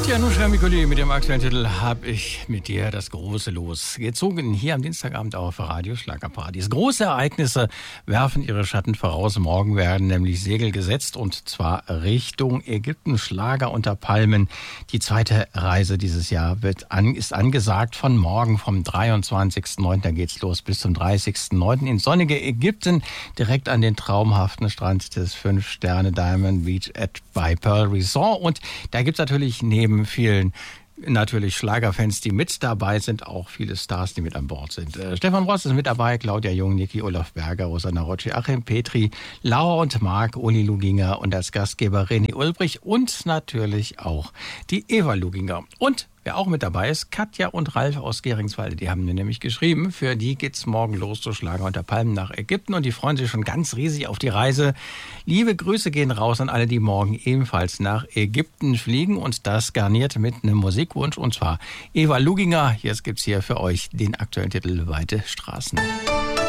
Ja, nun, Mikuli, mit dem aktuellen Titel habe ich mit dir das große Los gezogen. Hier am Dienstagabend auf Radio Schlagerparadies. Große Ereignisse werfen ihre Schatten voraus. Morgen werden nämlich Segel gesetzt und zwar Richtung Ägypten. Schlager unter Palmen. Die zweite Reise dieses Jahr ist angesagt von morgen vom 23.09. Da geht's los bis zum 30.09. ins sonnige Ägypten. Direkt an den traumhaften Strand des 5-Sterne Diamond Beach by Pearl Resort. Und da gibt's natürlich neben vielen Schlagerfans, die mit dabei sind, auch viele Stars, die mit an Bord sind. Stefan Ross ist mit dabei, Claudia Jung, Niki Olaf Berger, Rosanna Rocci, Achim Petri, Laura und Marc, Uli Luginger und als Gastgeber René Ulbrich und natürlich auch die Eva Luginger. Und wer auch mit dabei ist, Katja und Ralf aus Geringswalde, die haben mir nämlich geschrieben, für die geht's morgen los zu Schlager unter Palmen nach Ägypten und die freuen sich schon ganz riesig auf die Reise. Liebe Grüße gehen raus an alle, die morgen ebenfalls nach Ägypten fliegen und das garniert mit einem Musikwunsch und zwar Eva Luginger. Jetzt gibt's hier für euch den aktuellen Titel Weite Straßen.